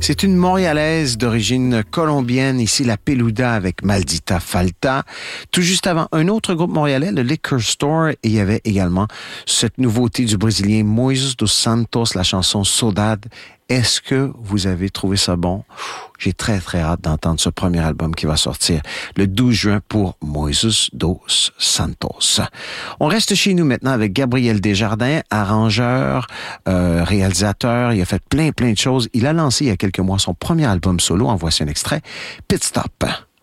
C'est une Montréalaise d'origine colombienne, ici la Peluda avec Maldita Falta. Tout juste avant, un autre groupe montréalais, le Liquor Store, et il y avait également cette nouveauté du Brésilien Moises dos Santos, la chanson Saudade. Est-ce que vous avez trouvé ça bon? J'ai très, très hâte d'entendre ce premier album qui va sortir le 12 juin pour Moises dos Santos. On reste chez nous maintenant avec Gabriel Desjardins, arrangeur, réalisateur. Il a fait plein de choses. Il a lancé il y a quelques mois son premier album solo. En voici un extrait. Pit Stop.